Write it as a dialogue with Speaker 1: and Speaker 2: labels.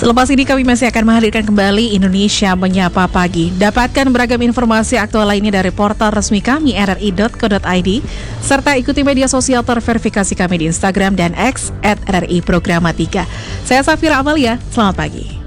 Speaker 1: Selepas ini kami masih akan menghadirkan kembali Indonesia Menyapa Pagi. Dapatkan beragam informasi aktual lainnya dari portal resmi kami rri.co.id, serta ikuti media sosial terverifikasi kami di Instagram dan X @RRI Programa 3. Saya Safira Amalia, selamat pagi.